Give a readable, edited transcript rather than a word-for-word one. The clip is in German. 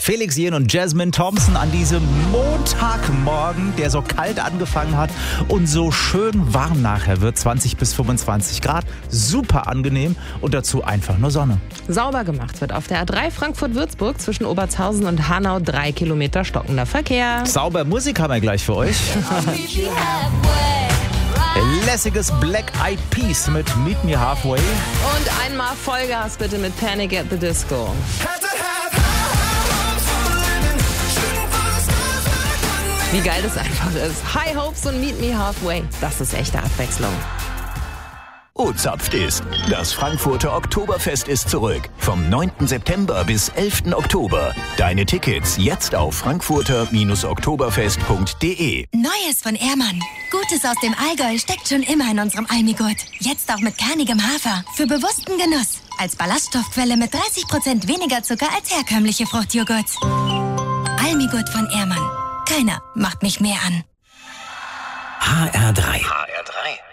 Felix Jähn und Jasmine Thompson an diesem Montagmorgen, der so kalt angefangen hat und so schön warm nachher wird, 20 bis 25 Grad, super angenehm und dazu einfach nur Sonne. Sauber gemacht wird auf der A3 Frankfurt-Würzburg zwischen Obertshausen und Hanau 3 Kilometer stockender Verkehr. Sauber Musik haben wir gleich für euch. Lässiges Black Eyed Peas mit Meet Me Halfway. Und einmal Vollgas bitte mit Panic at the Disco. Wie geil das einfach ist. High Hopes und Meet Me Halfway. Das ist echte Abwechslung. O-Zapft ist. Das Frankfurter Oktoberfest ist zurück. Vom 9. September bis 11. Oktober. Deine Tickets jetzt auf frankfurter-oktoberfest.de. Neues von Ehrmann. Gutes aus dem Allgäu steckt schon immer in unserem Almigurt. Jetzt auch mit kernigem Hafer. Für bewussten Genuss. Als Ballaststoffquelle mit 30% weniger Zucker als herkömmliche Fruchtjoghurts. Almigurt von Ehrmann. Keiner macht mich mehr an. HR3.